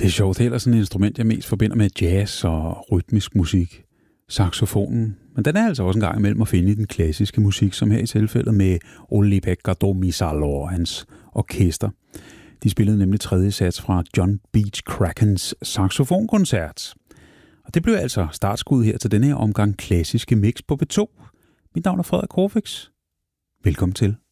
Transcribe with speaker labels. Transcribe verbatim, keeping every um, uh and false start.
Speaker 1: Det er sjovt, det er ellers sådan et instrument, jeg mest forbinder med jazz og rytmisk musik. Saxofonen. Men den er altså også en gang imellem at finde i den klassiske musik, som her i tilfældet med Olli-Pekka Tomisalo og hans orkester. De spillede nemlig tredje sats fra John Beach Krakens saxofonkoncert. Og det blev altså startskud her til denne her omgang klassiske mix på P to. Mit navn er Frederik Horvix. Velkommen til.